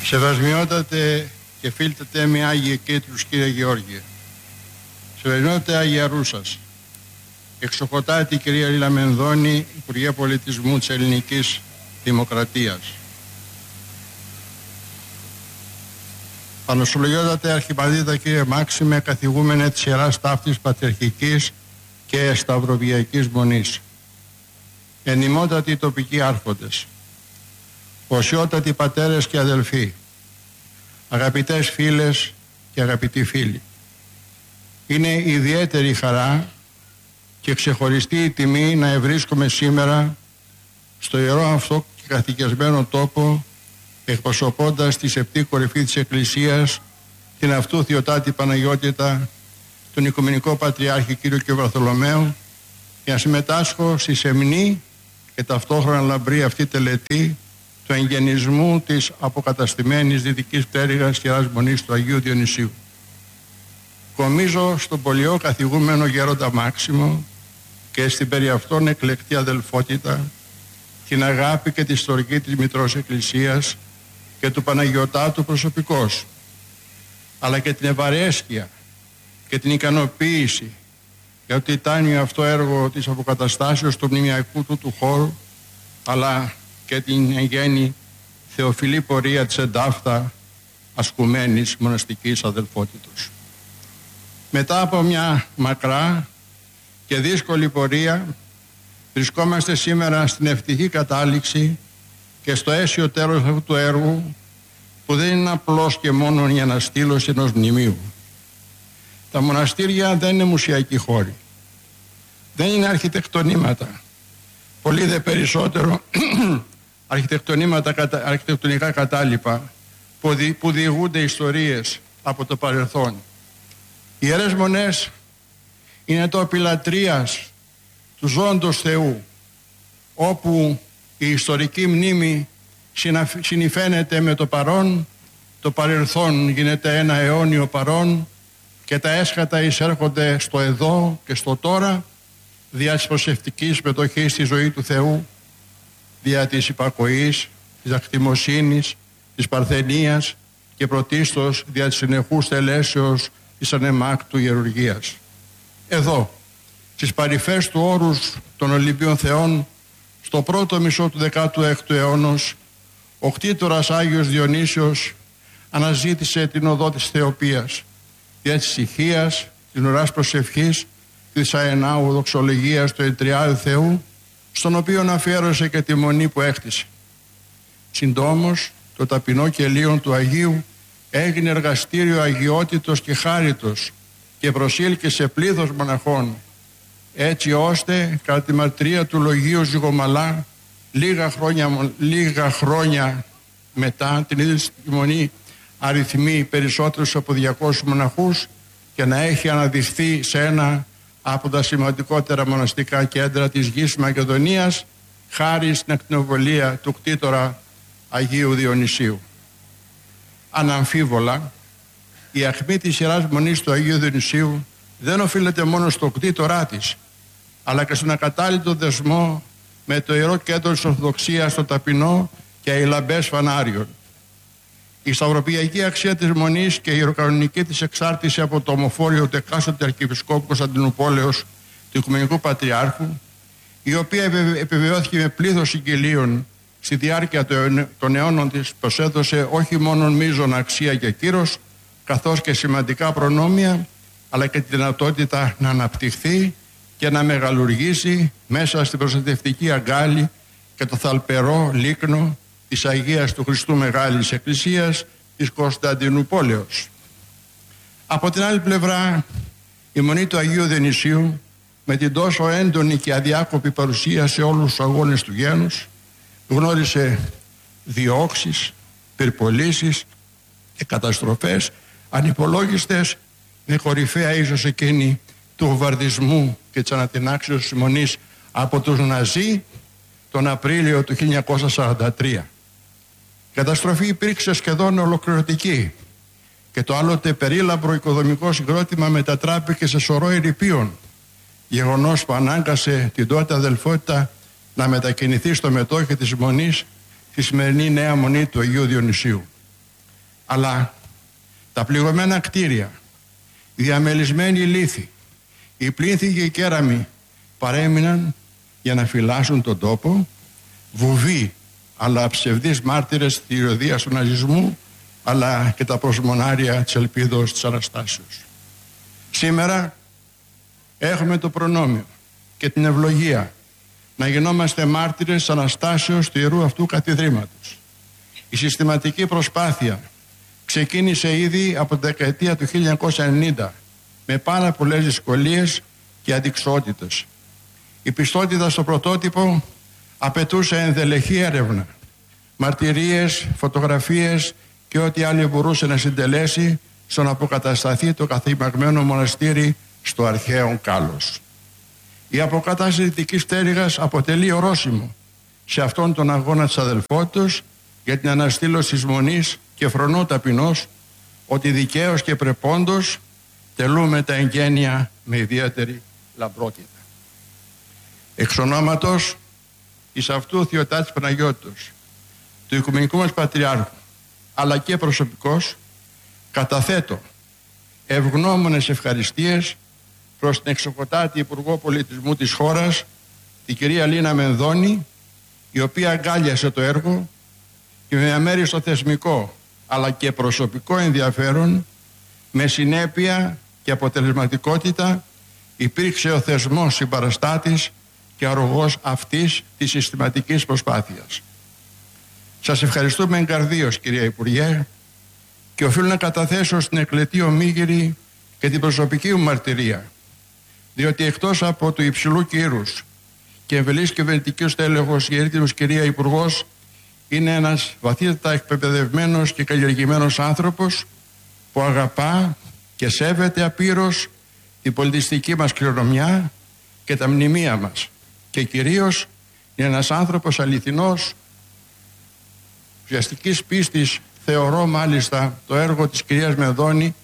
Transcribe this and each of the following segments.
Σεβασμιότατε και φίλτατε με Άγιε Κήτρους, κύριε Γεώργιε. Σεβασμιότατε Αγιαρούσας. Εξοχοτάτη κυρία Λίλα Μενδώνη, Υπουργέ Πολιτισμού της Ελληνικής Δημοκρατίας. Πανοσολογιότατε Αρχιπαντήτα κύριε Μάξιμε, καθηγούμενε της Ιεράς Ταύτης Πατριαρχικής και Σταυροβιακής Μονής. Ενημότατοι τοπικοί άρχοντες. Οσιότατοι πατέρες και αδελφοί. Αγαπητές φίλες και αγαπητοί φίλοι. Είναι ιδιαίτερη χαρά και ξεχωριστή η τιμή να ευρίσκομαι σήμερα στο ιερό αυτό και καθηκιασμένο τόπο, εκπροσωπώντας τη σεπτή κορυφή της Εκκλησίας, την αυτού Θεοτάτη Παναγιώτητα, τον Οικουμενικό Πατριάρχη κύριο και Βαρθολομαίο, για να συμμετάσχω στη σεμνή και ταυτόχρονα λαμπρή αυτή τελετή του εγγενισμού της αποκαταστημένης δυτικής πτέρυγας Ιεράς Μονής του Αγίου Διονυσίου. Κομίζω στον πολιό καθηγούμενο Γέροντα Μάξιμο και στην περί αυτών εκλεκτή αδελφότητα, την αγάπη και τη στοργή της Μητρός Εκκλησίας και του Παναγιωτάτου προσωπικώς, αλλά και την ευαρέσκεια και την ικανοποίηση για το τιτάνιο αυτό έργο της αποκαταστάσεως του μνημιακού του χώρου, αλλά και την εγγένη θεοφιλή πορεία της εντάφτα ασκουμένης μοναστικής αδελφότητος. Μετά από μια μακρά και δύσκολη πορεία, βρισκόμαστε σήμερα στην ευτυχή κατάληξη και στο αίσιο τέλος αυτού του έργου, που δεν είναι απλώς και μόνο η αναστήλωση ενός μνημείου. Τα μοναστήρια δεν είναι μουσιακοί χώροι. Δεν είναι αρχιτεκτονήματα. Πολύ δε περισσότερο αρχιτεκτονικά κατάλοιπα που διηγούνται ιστορίες από το παρελθόν. Οι Ιερές Μονές είναι τόποι λατρείας του ζώντος Θεού, όπου η ιστορική μνήμη συνυφαίνεται με το παρόν, το παρελθόν γίνεται ένα αιώνιο παρόν και τα έσχατα εισέρχονται στο εδώ και στο τώρα, δια της προσευχικής συμμετοχής στη ζωή του Θεού, δια της υπακοής, της ακτιμοσύνης, της παρθενίας και πρωτίστως δια της συνεχούς τελέσεως της ανεμάκτου ιερουργίας. Εδώ, στις παρυφές του όρους των Ολυμπίων Θεών, στο πρώτο μισό του 16ου αιώνος, ο κτήτορας Άγιος Διονύσιος αναζήτησε την οδό της θεοπίας, δια της ησυχίας, της ουράς προσευχής, της αενάου δοξολογίας του Ετριάου Θεού, στον οποίο αφιέρωσε και τη μονή που έκτισε. Συντόμως, το ταπεινό κελίον του Αγίου έγινε εργαστήριο αγιότητος και χάριτος και προσήλκησε πλήθος μοναχών, έτσι ώστε κατά τη μαρτυρία του Λογίου Ζυγομαλά λίγα χρόνια μετά την ίδια τη μονή αριθμεί περισσότερους από 200 μοναχούς και να έχει αναδειχθεί σε ένα από τα σημαντικότερα μοναστικά κέντρα της γης Μακεδονίας, χάρη στην ακτινοβολία του κτήτορα Αγίου Διονυσίου. Αναμφίβολα, η αιχμή της Ιεράς Μονής του Αγίου Διονυσίου δεν οφείλεται μόνο στο κτήτορά της, αλλά και στον ακατάλητο δεσμό με το Ιερό Κέντρο της Ορθοδοξίας στο ταπεινό και αηλαμπές φανάριων. Η σταυροπιακή αξία της Μονής και η ιεροκανονική της εξάρτηση από το ομοφόριο του εκάστοτε Αρχιεπισκόπου Κωνσταντινουπόλεως του Οικουμενικού Πατριάρχου, η οποία επιβεβαιώθηκε με πλήθος συγγελίων στη διάρκεια των αιώνων της, προσέδωσε όχι μόνο μείζωνα αξία και κύρος, καθώς και σημαντικά προνόμια, αλλά και τη δυνατότητα να αναπτυχθεί και να μεγαλουργήσει μέσα στην προστατευτική αγκάλη και το θαλπερό λίκνο της Αγίας του Χριστού Μεγάλης Εκκλησίας της Κωνσταντινουπόλεως. Από την άλλη πλευρά, η Μονή του Αγίου Διονυσίου, με την τόσο έντονη και αδιάκοπη παρουσία σε όλους τους αγώνες του γένους, γνώρισε διώξεις, πυρπολίσεις και καταστροφές ανυπολόγιστες, με κορυφαία ίσως εκείνη του βομβαρδισμού και της ανατινάξεως της Μονής από τους Ναζί τον Απρίλιο του 1943. Η καταστροφή υπήρξε σχεδόν ολοκληρωτική και το άλλοτε περίλαμπρο οικοδομικό συγκρότημα μετατράπηκε σε σωρό ερειπίων, γεγονός που ανάγκασε την τότε αδελφότητα να μετακινηθεί στο μετόχι της Μονής, τη σημερινή νέα Μονή του Αγίου Διονυσίου. Αλλά τα πληγωμένα κτίρια, οι διαμελισμένοι λίθοι, οι πλήθη και οι κέραμοι παρέμειναν για να φυλάσσουν τον τόπο, βουβοί αλλά ψευδείς μάρτυρες της ηρωδίας του ναζισμού, αλλά και τα προσμονάρια της ελπίδος της Αναστάσεως. Σήμερα έχουμε το προνόμιο και την ευλογία να γινόμαστε μάρτυρες της Αναστάσεως του Ιερού αυτού καθιδρύματος. Η συστηματική προσπάθεια ξεκίνησε ήδη από τη δεκαετία του 1990 με πάρα πολλές δυσκολίες και αντιξότητες. Η πιστότητα στο πρωτότυπο απαιτούσε ενδελεχή έρευνα, μαρτυρίες, φωτογραφίες και ό,τι άλλο μπορούσε να συντελέσει στο να αποκατασταθεί το καθημερινό μοναστήρι στο αρχαίο Κάλος. Η αποκατάσταση Δυτικής Πτέρυγας αποτελεί ορόσημο σε αυτόν τον αγώνα της αδελφότητος για την αναστήλωση της μονής και φρονώ ταπεινώς ότι δικαίως και πρεπόντως τελούμε τα εγγένεια με ιδιαίτερη λαμπρότητα. Εξ ονόματος εις αυτού Θεοτάτης Παναγιώτος, του Οικουμενικού μας Πατριάρχου, αλλά και προσωπικώς, καταθέτω ευγνώμονες ευχαριστίες προς την εξοχοτάτη Υπουργό Πολιτισμού της χώρας, την κυρία Λίνα Μενδώνη, η οποία αγκάλιασε το έργο και με αμέριστο θεσμικό αλλά και προσωπικό ενδιαφέρον, με συνέπεια και αποτελεσματικότητα υπήρξε ο θεσμός συμπαραστάτης και αρρωγός αυτής της συστηματικής προσπάθειας. Σας ευχαριστούμε εγκαρδίως, κυρία Υπουργέ, και οφείλω να καταθέσω στην εκλετή ομίγυρη και την προσωπική μου μαρτυρία, διότι εκτός από του υψηλού κύρους και εμβελής κυβερνητικής τέλεχος γερίτιμος κυρία Υπουργός, είναι ένας βαθύτατα εκπαιδευμένος και καλλιεργημένος άνθρωπος που αγαπά και σέβεται απείρως την πολιτιστική μας κληρονομιά και τα μνημεία μας, και κυρίως είναι ένας άνθρωπος αληθινός, ουσιαστικής πίστης. Θεωρώ μάλιστα το έργο της κυρίας Μενδώνη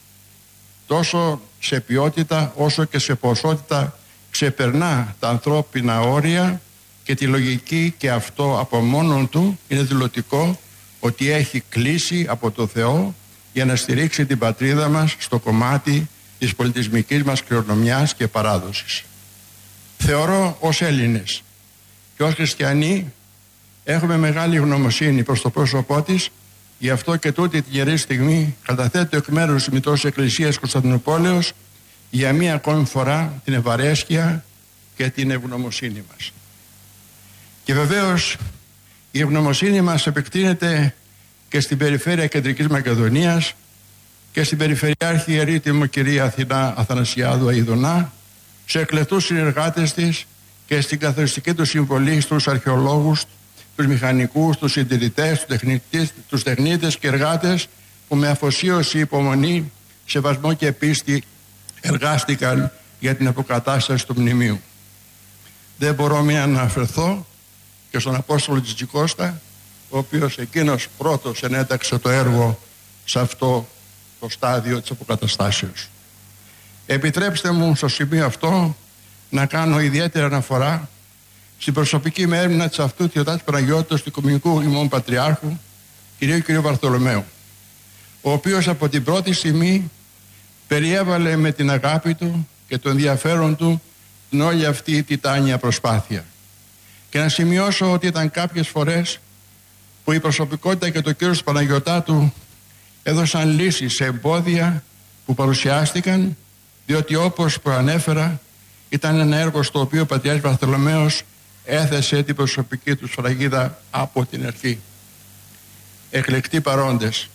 τόσο σε ποιότητα όσο και σε ποσότητα ξεπερνά τα ανθρώπινα όρια και τη λογική, και αυτό από μόνον του είναι δηλωτικό ότι έχει κλείσει από το Θεό για να στηρίξει την πατρίδα μας στο κομμάτι της πολιτισμικής μας κληρονομιάς και παράδοσης. Θεωρώ ως Έλληνες και ως χριστιανοί έχουμε μεγάλη γνωμοσύνη προς το πρόσωπό της, γι' αυτό και τούτη την ιερή στιγμή καταθέτω εκ μέρους της Μητρός Εκκλησίας Κωνσταντινουπόλεως για μία ακόμη φορά την ευαρέσκεια και την ευγνωμοσύνη μας. Και βεβαίως η ευγνωμοσύνη μας επεκτείνεται και στην περιφέρεια Κεντρικής Μακεδονίας και στην Περιφερειάρχη Ιερήτιμο κυρία Αθηνά Αθανασιάδου Αηδονά, σε εκλεκτούς συνεργάτες της και στην καθοριστική του συμβολή στους αρχαιολόγους, τους μηχανικούς, τους συντηρητές, τους τεχνίτες και εργάτες που με αφοσίωση, υπομονή, σεβασμό και πίστη εργάστηκαν για την αποκατάσταση του μνημείου. Δεν μπορώ να αναφερθώ και στον Απόστολο Τζιτζικώστα, ο οποίος εκείνος πρώτος ενέταξε το έργο σε αυτό το στάδιο της αποκαταστάσεως. Επιτρέψτε μου στο σημείο αυτό να κάνω ιδιαίτερη αναφορά στην προσωπική με έρμηνα της αυτού Θεοτάτης Παναγιώτος του Οικουμενικού ημών Πατριάρχου, κ. Βαρθολομαίου, ο οποίος από την πρώτη στιγμή περιέβαλε με την αγάπη του και το ενδιαφέρον του την όλη αυτή η τιτάνια προσπάθεια. Και να σημειώσω ότι ήταν κάποιες φορές που η προσωπικότητα και το κύρος του Παναγιωτάτου έδωσαν λύσεις σε εμπόδια που παρουσιάστηκαν, διότι όπως προανέφερα ήταν ένα έργο στο οποίο ο Πατριάρχης Βαρθολομαίος έθεσε την προσωπική του σφραγίδα από την αρχή. Εκλεκτοί παρόντες,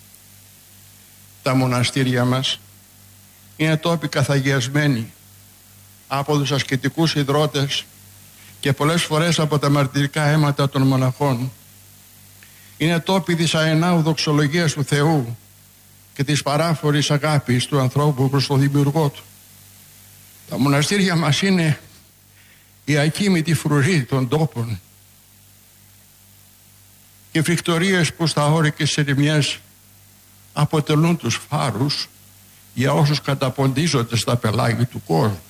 τα μοναστήρια μας είναι τόποι καθαγιασμένοι από τους ασκητικούς ιδρώτες και πολλές φορές από τα μαρτυρικά αίματα των μοναχών. Είναι τόποι της αενάου δοξολογίας του Θεού και της παράφορης αγάπης του ανθρώπου προς τον Δημιουργό του. Τα μοναστήρια μας είναι η ακίμητη φρουρή των τόπων και φρικτορίες που στα όρη και στις ερημιές αποτελούν τους φάρους για όσους καταποντίζονται στα πελάγη του κόσμου.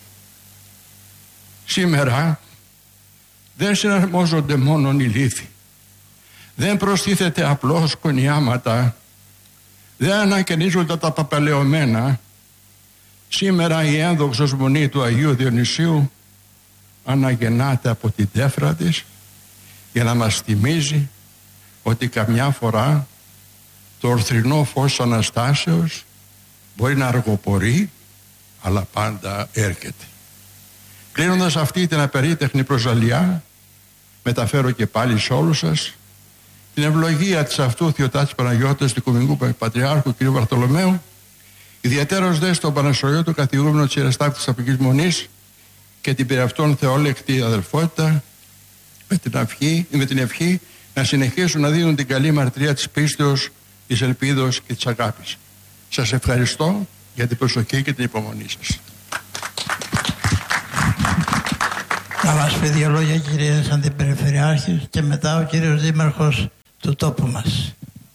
Σήμερα δεν συναρμόζονται μόνον οι λίθοι, δεν προστίθεται απλώς κονιάματα, Δεν ανακαινίζονται τα παπαλαιωμένα. Σήμερα η ένδοξος μονή του Αγίου Διονυσίου αναγεννάται από την τέφρα της για να μας θυμίζει ότι καμιά φορά το ορθρινό φως της Αναστάσεως μπορεί να αργοπορεί, αλλά πάντα έρχεται. Κλείνοντας αυτή την απερίτεχνη προσαλιά, μεταφέρω και πάλι σε όλους σας την ευλογία της αυτού Θεοτάτης Παναγιώτας του Οικουμενικού Πατριάρχου κ. Βαρθολομαίου, ιδιαίτερος δε στον Πανασωριώτο καθηγούμενο της Ιεραστάφης της Απικής Μονής και την περί αυτών θεόλεκτη αδελφότητα, με την ευχή να συνεχίσουν να δίνουν την καλή μαρτυρία της πίστεως, της ελπίδος και της αγάπης. Σας ευχαριστώ για την προσοχή και την υπομονή σας. Να μας πει δύο λόγια, κύριε Αντιπεριφερειάρχη, και μετά ο κύριος Δήμαρχος του τόπου μας.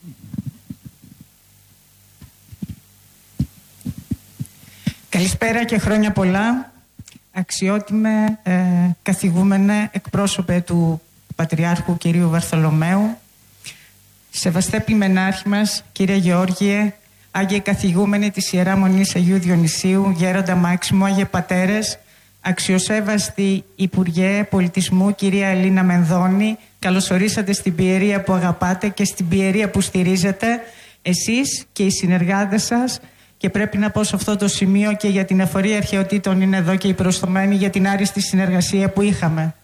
Καλησπέρα και χρόνια πολλά. Αξιότιμε καθηγούμενε εκπρόσωπε του Πατριάρχου κυρίου Βαρθολομαίου, σεβαστέ πλημενάρχη μας κύριε Γεώργιε, Άγιε καθηγούμενοι της Ιερά Μονής Αγίου Διονυσίου, Γέροντα Μάξιμο, Άγιε Πατέρες, αξιοσέβαστη Υπουργέ Πολιτισμού κυρία Ελίνα Μενδώνη, καλωσορίσατε στην πιερία που αγαπάτε και στην πιερία που στηρίζετε εσείς και οι συνεργάτες σας. Και πρέπει να πω σε αυτό το σημείο και για την εφορία αρχαιοτήτων είναι εδώ και οι προστομένοι για την άριστη συνεργασία που είχαμε.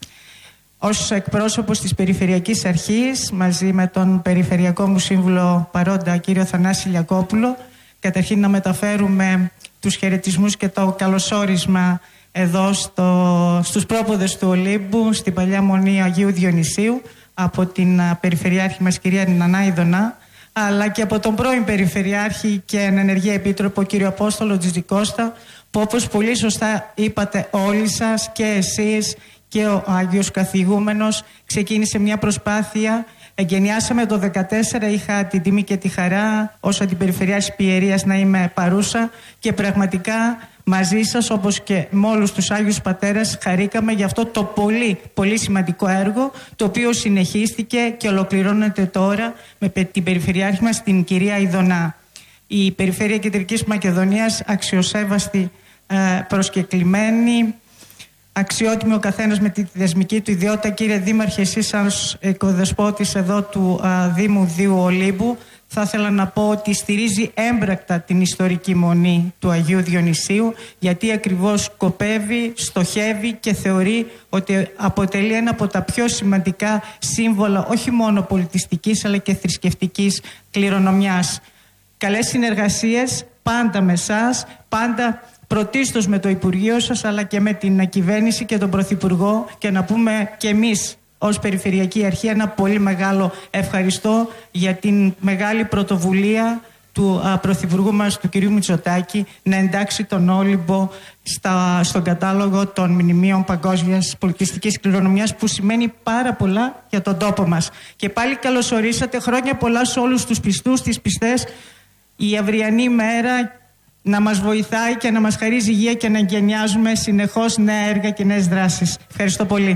Ως εκπρόσωπος της Περιφερειακής Αρχής, μαζί με τον Περιφερειακό μου Σύμβουλο παρόντα κύριο Θανάση Λιακόπουλο, καταρχήν να μεταφέρουμε τους χαιρετισμούς και το καλωσόρισμα εδώ στους πρόποδες του Ολύμπου, στην Παλιά Μονή Αγίου Διονυσίου, από την Περιφερειάρχη μας κυρία Νανά Ιδωνά, αλλά και από τον πρώην Περιφερειάρχη και ενεργή επίτροπο κύριο Απόστολο Τζιτζικώστα, που όπως πολύ σωστά είπατε όλοι σας και εσείς και ο Άγιος Καθηγούμενος, ξεκίνησε μια προσπάθεια. Εγκαινιάσαμε το 2014, είχα την τιμή και τη χαρά ως Αντιπεριφερειάρχης Πιερίας να είμαι παρούσα και πραγματικά μαζί σας, όπως και με όλους τους Άγιους Πατέρες, χαρήκαμε για αυτό το πολύ πολύ σημαντικό έργο, το οποίο συνεχίστηκε και ολοκληρώνεται τώρα με την Περιφερειάρχη μας, την κυρία Ιδωνά. Η Περιφέρεια Κεντρικής Μακεδονίας, αξιοσέβαστη προσκεκλημένη, αξιότιμη ο καθένας με τη δεσμική του ιδιότητα. Κύριε Δήμαρχε, εσείς σαν οικοδεσπότης εδώ του Δήμου Δίου Ολύμπου, θα ήθελα να πω ότι στηρίζει έμπρακτα την ιστορική μονή του Αγίου Διονυσίου, γιατί ακριβώς σκοπεύει, στοχεύει και θεωρεί ότι αποτελεί ένα από τα πιο σημαντικά σύμβολα όχι μόνο πολιτιστικής αλλά και θρησκευτικής κληρονομιάς. Καλές συνεργασίες πάντα με εσάς, πάντα πρωτίστως με το Υπουργείο σας, αλλά και με την κυβέρνηση και τον Πρωθυπουργό, και να πούμε και εμείς ως Περιφερειακή Αρχή ένα πολύ μεγάλο ευχαριστώ για την μεγάλη πρωτοβουλία του Πρωθυπουργού μας, του κυρίου Μητσοτάκη, να εντάξει τον Όλυμπο στον κατάλογο των μνημείων παγκόσμιας πολιτιστικής κληρονομιάς, που σημαίνει πάρα πολλά για τον τόπο μας. Και πάλι καλωσορίσατε, χρόνια πολλά σε όλους τους πιστούς, τις πιστές. Η αυριανή μέρα να μας βοηθάει και να μας χαρίζει υγεία και να εγκαινιάζουμε συνεχώς νέα έργα και νέες δράσεις. Ευχαριστώ πολύ.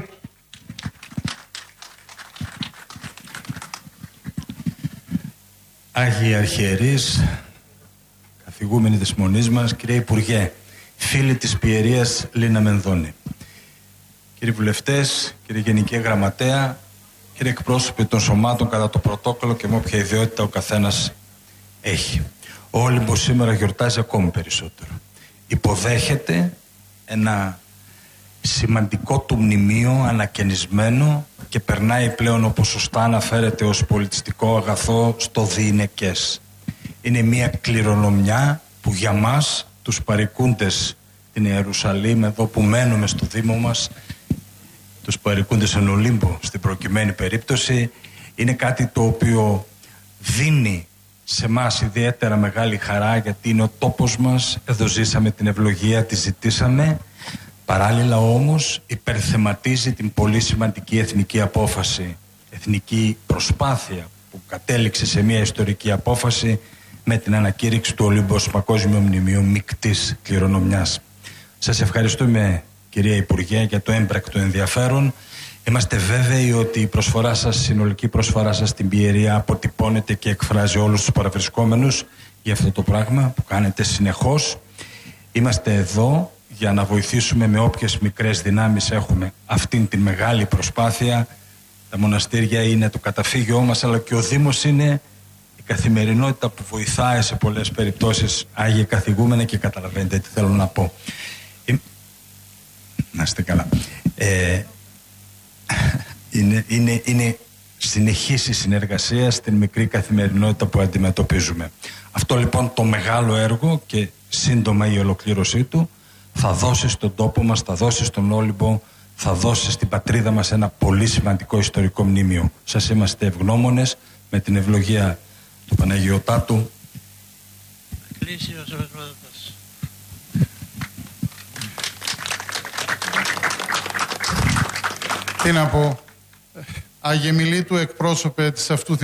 Άγιοι Αρχιερείς, καθηγούμενοι της Μονής μας, κύριε Υπουργέ, φίλοι της Πιερίας Λίνα Μενδώνη, κύριοι βουλευτές, κύριε Γενική Γραμματέα, κύριε εκπρόσωποι των σωμάτων κατά το πρωτόκολλο και με όποια ιδιότητα ο καθένας έχει. Ο Όλυμπος σήμερα γιορτάζει ακόμη περισσότερο. Υποδέχεται ένα σημαντικό του μνημείο ανακαινισμένο και περνάει πλέον, όπως σωστά αναφέρεται, ως πολιτιστικό αγαθό στο διηνεκές. Είναι μια κληρονομιά που για μας, τους παρικούντες την Ιερουσαλήμ, εδώ που μένουμε στο Δήμο μας, τους παρικούντες εν Ολύμπο στην προκειμένη περίπτωση, είναι κάτι το οποίο δίνει σε μας ιδιαίτερα μεγάλη χαρά, γιατί είναι ο τόπος μας, εδώ ζήσαμε την ευλογία, τη ζητήσαμε. Παράλληλα όμως υπερθεματίζει την πολύ σημαντική εθνική απόφαση, εθνική προσπάθεια που κατέληξε σε μια ιστορική απόφαση με την ανακήρυξη του Ολύμπου ως Παγκόσμιο Μνημείο Μικτής Κληρονομιάς. Σας ευχαριστούμε, κυρία Υπουργέ, για το έμπρακτο ενδιαφέρον. Είμαστε βέβαιοι ότι η προσφορά σας, η συνολική προσφορά σας στην Πιερία αποτυπώνεται και εκφράζει όλους τους παραβρισκόμενους για αυτό το πράγμα που κάνετε συνεχώς. Είμαστε εδώ για να βοηθήσουμε με όποιες μικρές δυνάμεις έχουμε αυτήν την μεγάλη προσπάθεια. Τα μοναστήρια είναι το καταφύγιό μας, αλλά και ο Δήμος είναι η καθημερινότητα που βοηθάει σε πολλές περιπτώσεις, Άγιε Καθηγούμενε, και καταλαβαίνετε τι θέλω να πω. Να είστε καλά. Είναι συνεχής η συνεργασία στην μικρή καθημερινότητα που αντιμετωπίζουμε. Αυτό λοιπόν το μεγάλο έργο, και σύντομα η ολοκλήρωσή του, θα δώσει στον τόπο μας, θα δώσει στον Όλυμπο, θα δώσει στην πατρίδα μας ένα πολύ σημαντικό ιστορικό μνήμιο. Σας είμαστε ευγνώμονες, με την ευλογία του Παναγιωτάτου. Τι να πω, Άγιε Μιλήτου, εκπρόσωπε της αυτού